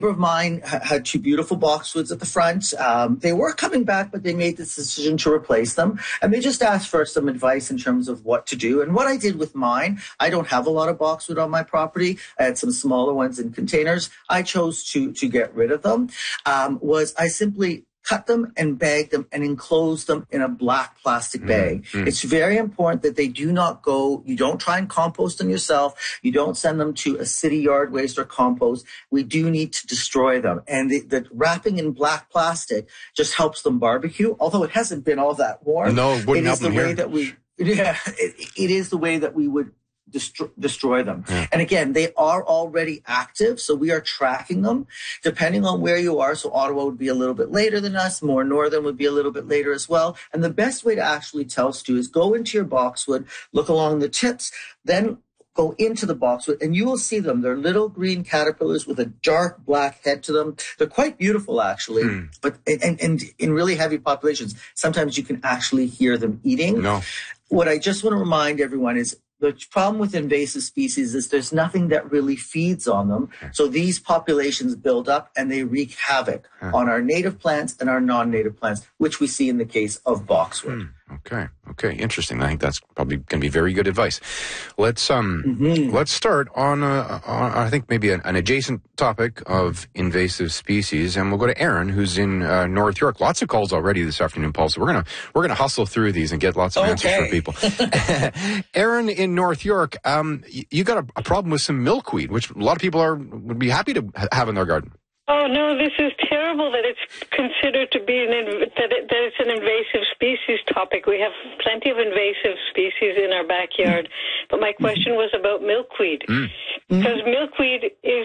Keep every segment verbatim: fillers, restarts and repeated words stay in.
of mine had two beautiful boxwoods at the front. Um, they were coming back, but they made this decision to replace them. And they just asked for some advice in terms of what to do. And what I did with mine, I don't have a lot of boxwood on my property. I had some smaller ones in containers. I chose to, to get rid of them, um, was I simply cut them and bag them and enclose them in a black plastic bag. Mm-hmm. It's very important that they do not go, you don't try and compost them yourself. You don't send them to a city yard waste or compost. We do need to destroy them. And the, the wrapping in black plastic just helps them barbecue, although it hasn't been all that warm. No, it wouldn't it is help the them way here. that we, yeah, it, it is the way that we would Destroy, destroy them. Yeah. And again, they are already active, so we are tracking them depending on where you are. So Ottawa would be a little bit later than us. More northern would be a little bit later as well. And the best way to actually tell, Stu, is go into your boxwood, look along the tips, then go into the boxwood, and you will see them. They're little green caterpillars with a dark black head to them. They're quite beautiful, actually. Hmm. But and, and in really heavy populations, sometimes you can actually hear them eating. No. What I just want to remind everyone is, the problem with invasive species is there's nothing that really feeds on them. So these populations build up and they wreak havoc huh. on our native plants and our non-native plants, which we see in the case of boxwood. Hmm. Okay. Okay. Interesting. I think that's probably going to be very good advice. Let's um mm-hmm. let's start on, a, on I think maybe an, an adjacent topic of invasive species, and we'll go to Aaron, who's in uh, North York. Lots of calls already this afternoon, Paul. So we're gonna we're gonna hustle through these and get lots of okay. answers for people. Aaron in North York, um, you got a, a problem with some milkweed, which a lot of people are would be happy to have in their garden. Oh, no, this is terrible that it's considered to be an, that, it, that it's an invasive species topic. We have plenty of invasive species in our backyard. But my question was about milkweed. Mm. Because milkweed is,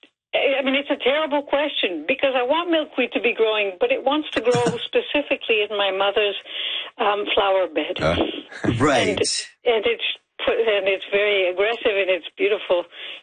I mean, it's a terrible question because I want milkweed to be growing, but it wants to grow specifically in my mother's um, flower bed. Uh, right. And, and it's and it's very aggressive in its beautiful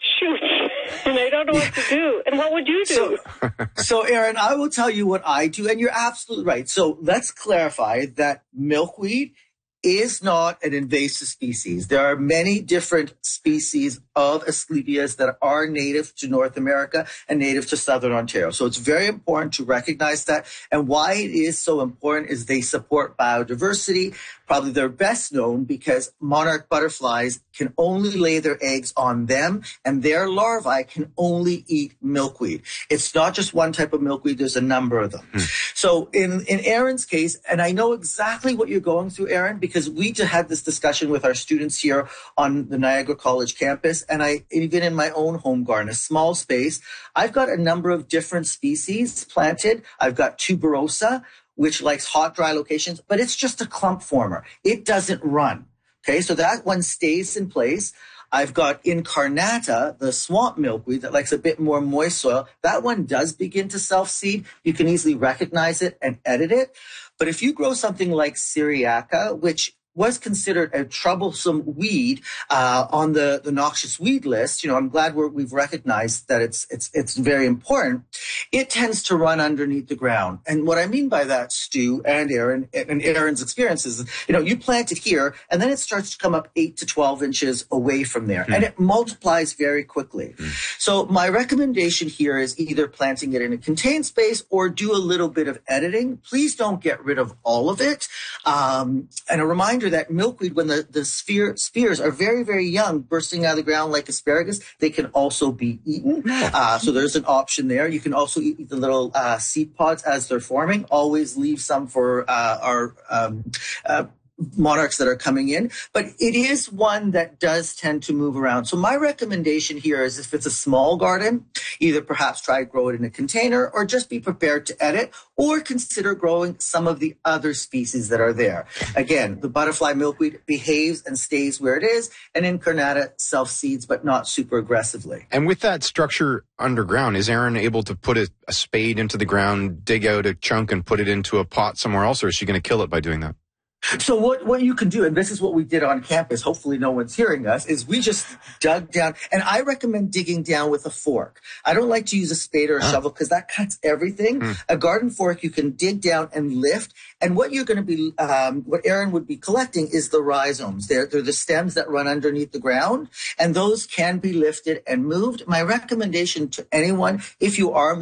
shoots, and I don't know what to do. And what would you do? So, so, Aaron, I will tell you what I do, and you're absolutely right. So let's clarify that milkweed is not an invasive species. There are many different species of Asclepias that are native to North America and native to Southern Ontario. So it's very important to recognize that. And why it is so important is they support biodiversity. Probably they're best known because monarch butterflies can only lay their eggs on them, and their larvae can only eat milkweed. It's not just one type of milkweed. There's a number of them. Hmm. So in, in Aaron's case, and I know exactly what you're going through, Aaron, because we just had this discussion with our students here on the Niagara College campus, and I even in my own home garden, a small space, I've got a number of different species planted. I've got tuberosa, which likes hot, dry locations, but it's just a clump former. It doesn't run. Okay, so that one stays in place. I've got incarnata, the swamp milkweed that likes a bit more moist soil. That one does begin to self-seed. You can easily recognize it and edit it. But if you grow something like Syriaca, which was considered a troublesome weed uh, on the, the noxious weed list, you know, I'm glad we're, we've recognized that it's it's it's very important. It tends to run underneath the ground. And what I mean by that, Stu and Aaron, and Aaron's experience is, you know, you plant it here, and then it starts to come up eight to twelve inches away from there. Mm. And it multiplies very quickly. Mm. So my recommendation here is either planting it in a contained space or do a little bit of editing. Please don't get rid of all of it. Um, and a reminder that milkweed, when the, the sphere, spears are very, very young, bursting out of the ground like asparagus, they can also be eaten. Uh, so there's an option there. You can also eat the little uh, seed pods as they're forming. Always leave some for uh, our um, uh, monarchs that are coming in, but it is one that does tend to move around. So my recommendation here is if it's a small garden, either perhaps try to grow it in a container or just be prepared to edit or consider growing some of the other species that are there. Again, the butterfly milkweed behaves and stays where it is, and incarnata self-seeds, but not super aggressively. And with that structure underground, is Aaron able to put a, a spade into the ground, dig out a chunk and put it into a pot somewhere else, or is she going to kill it by doing that? So what, what you can do, and this is what we did on campus, hopefully no one's hearing us, is we just dug down. And I recommend digging down with a fork. I don't like to use a spade or a shovel because that cuts everything. Mm. A garden fork, you can dig down and lift. And what you're going to be, um, what Aaron would be collecting is the rhizomes. They're, they're the stems that run underneath the ground. And those can be lifted and moved. My recommendation to anyone, if you are